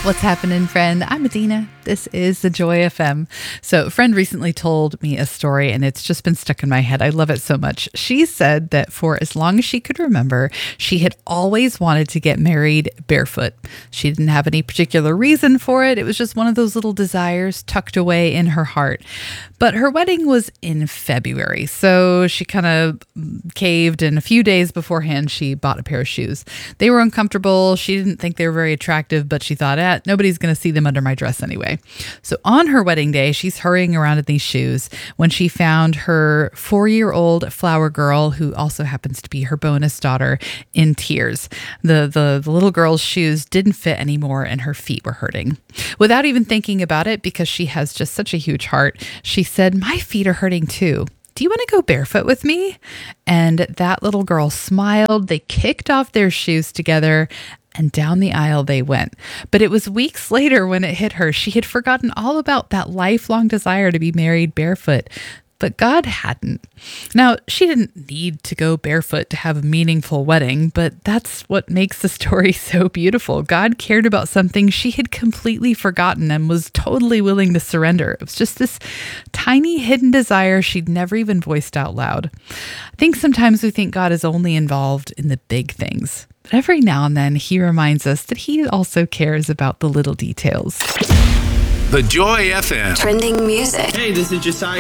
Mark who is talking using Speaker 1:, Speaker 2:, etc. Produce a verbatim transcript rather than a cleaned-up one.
Speaker 1: What's happening, friend? I'm Adina. This is the Joy F M. So, a friend recently told me a story and it's just been stuck in my head. I love it so much. She said that for as long as she could remember, she had always wanted to get married barefoot. She didn't have any particular reason for it. It was just one of those little desires tucked away in her heart. But her wedding was in February, so she kind of caved, and a few days beforehand, she bought a pair of shoes. They were uncomfortable. She didn't think they were very attractive, but she thought, eh, nobody's going to see them under my dress anyway. So on her wedding day, she's hurrying around in these shoes when she found her four-year-old flower girl, who also happens to be her bonus daughter, in tears. The, the, the little girl's shoes didn't fit anymore, and her feet were hurting. Without even thinking about it, because she has just such a huge heart, she said, "My feet are hurting too. Do you want to go barefoot with me?" And that little girl smiled. They kicked off their shoes together, and down the aisle they went. But it was weeks later when it hit her. She had forgotten all about that lifelong desire to be married barefoot. But God hadn't. Now, she didn't need to go barefoot to have a meaningful wedding, but that's what makes the story so beautiful. God cared about something she had completely forgotten and was totally willing to surrender. It was just this tiny hidden desire she'd never even voiced out loud. I think sometimes we think God is only involved in the big things, but every now and then he reminds us that he also cares about the little details.
Speaker 2: The Joy F M.
Speaker 3: Trending music.
Speaker 4: Hey, this is Josiah